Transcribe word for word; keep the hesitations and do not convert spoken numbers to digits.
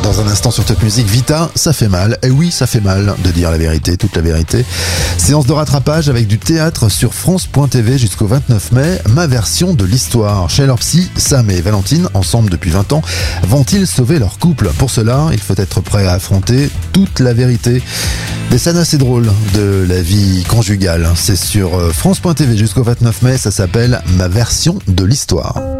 Dans un instant sur Top Music, Vita, ça fait mal. Et oui, ça fait mal de dire la vérité, toute la vérité. Séance de rattrapage avec du théâtre sur France point T V jusqu'au vingt-neuf mai. Ma version de l'histoire. Chez leur psy, Sam et Valentine, ensemble depuis vingt ans, vont-ils sauver leur couple? Pour cela, il faut être prêt à affronter toute la vérité. Des scènes assez drôles de la vie conjugale. C'est sur France point T V jusqu'au vingt-neuf mai. Ça s'appelle Ma version de l'histoire.